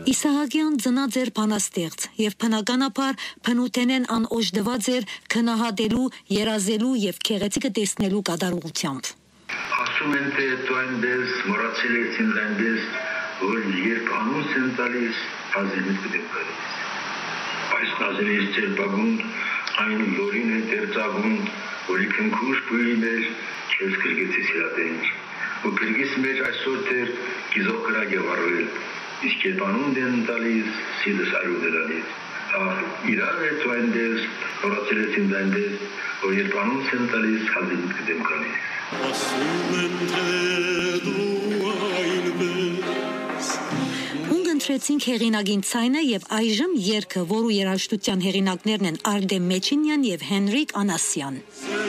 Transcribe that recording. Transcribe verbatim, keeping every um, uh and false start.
Իսահակյան ծնած էր բանաստեղծ եւ բնականաբար բնութենեն անօժտված էր քնահատելու, երազելու եւ քեղեցիկը տեսնելու կատարողությամբ։ Ասում են թե դու այնպես մոռացել ես ինձ այնպես, որ երբ անունս եմ տալիս, հազիվ կդեմ գալիս։ Այս նազերից ձեր բագունդ, այն լորին է դերծագուն, որի քնքուշ բույրի մեր չես գրգեցիս հրատենչ, ու գրգիս մեջ այսօր թեր գիզող կրակ է վարվել, իսկ երբ անունդ են տալիս, սիրտս արյու դրալիս։ Ահ, իրար է դու այնպես, մոռացել ես ինձ այնպես, որ երբ անունս եմ տալիս, հազիվ կդեմ գալիս։ Ասում են թե դու այնպես։ Ունգընտրեցինք հեղինակին ցայնը եւ այժմ երգը, որու երաժշտության հեղինակներն են Արտեմ Մեչինյան եւ Հենրիկ Անասյան։